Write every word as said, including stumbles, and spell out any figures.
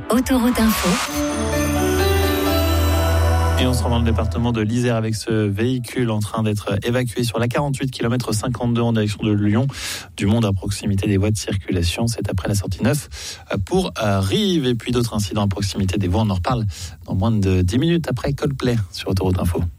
Autoroute Info. Et on se rend dans le département de l'Isère avec ce véhicule en train d'être évacué sur la quarante-huit kilomètres cinquante-deux en direction de Lyon. Du monde à proximité des voies de circulation. C'est après la sortie neuf pour Rive. Et puis d'autres incidents à proximité des voies. On en reparle dans moins de dix minutes après Coldplay sur Autoroute Info.